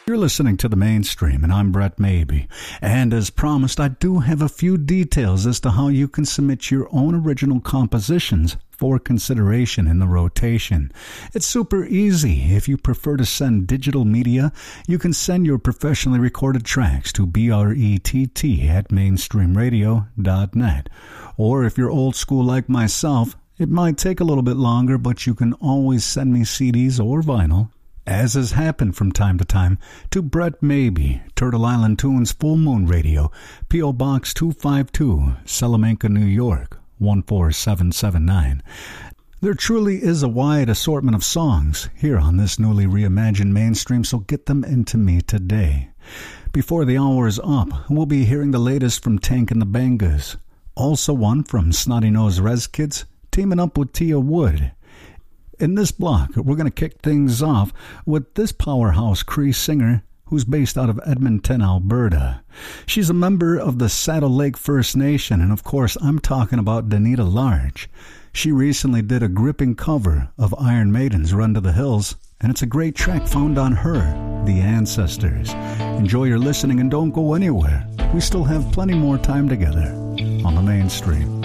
You're listening to The Mainstream, and I'm Brett Maybe. And as promised, I do have a few details as to how you can submit your own original compositions for consideration in the rotation. It's super easy. If you prefer to send digital media, you can send your professionally recorded tracks to brett@mainstreamradio.net. Or if you're old school like myself, it might take a little bit longer, but you can always send me CDs or vinyl, as has happened from time to time, to Brett Maybe, Turtle Island Tunes Full Moon Radio, P.O. Box 252, Salamanca, New York, 14779. There truly is a wide assortment of songs here on this newly reimagined Mainstream, so get them into me today. Before the hour is up, we'll be hearing the latest from Tank and the Bangas. Also one from Snotty Nose Rez Kids, teaming up with Tia Wood. In this block, we're going to kick things off with this powerhouse Cree singer who's based out of Edmonton, Alberta. She's a member of the Saddle Lake First Nation, and of course, I'm talking about Danita Large. She recently did a gripping cover of Iron Maiden's Run to the Hills, and it's a great track found on her, The Ancestors. Enjoy your listening and don't go anywhere. We still have plenty more time together on The Mainstream.